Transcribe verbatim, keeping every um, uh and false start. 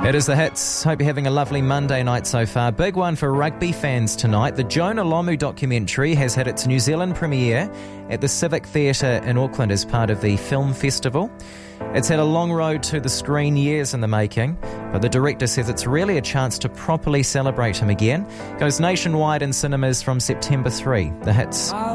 It is The Hits. Hope you're having a lovely Monday night so far. Big one for rugby fans tonight. The Jonah Lomu documentary has had its New Zealand premiere at the Civic Theatre in Auckland as part of the film festival. It's had a long road to the screen, years in the making, but the director says it's really a chance to properly celebrate him again. Goes nationwide in cinemas from September third. The Hits.